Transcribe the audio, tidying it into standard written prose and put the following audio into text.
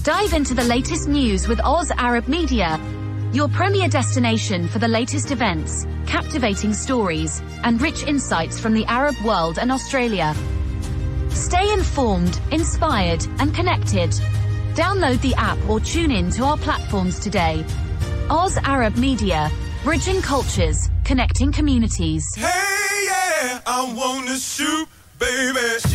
Dive into the latest news with Oz Arab Media, your premier destination for the latest events, captivating stories, and rich insights from the Arab world and Australia. Stay informed, inspired, and connected. Download the app or tune in to our platforms today. Oz Arab Media, bridging cultures, connecting communities. Hey, yeah, I wanna shoot, baby.